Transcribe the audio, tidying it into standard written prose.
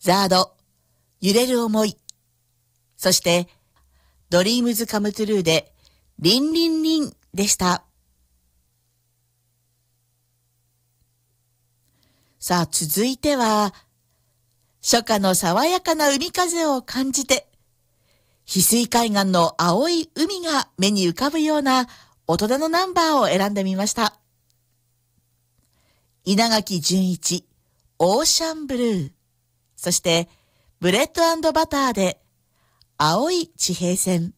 ザード、揺れる想い。そして、ドリームズカムトゥルーで、リンリンリンでした。さあ、続いては、初夏の爽やかな海風を感じて、翡翠海岸の青い海が目に浮かぶような大人のナンバーを選んでみました。稲垣潤一、オーシャンブルー。そして、ブレッド&バターで、青い地平線。